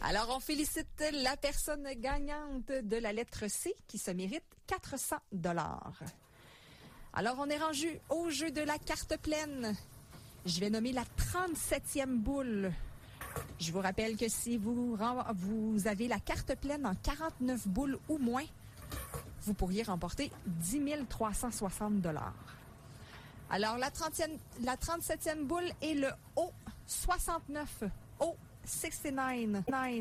Alors, on félicite la personne gagnante de la lettre C qui se mérite 400 $. Alors, on est rendu au jeu de la carte pleine. Je vais nommer la 37e boule. Je vous rappelle que si vous avez la carte pleine en 49 boules ou moins, vous pourriez remporter 10 360 $. Alors, la 37e boule est le O69. O69.